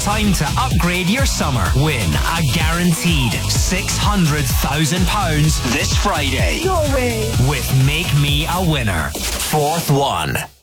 Time to upgrade your summer. Win a guaranteed £600,000 this Friday. No way. With Make Me a Winner. Fourth one.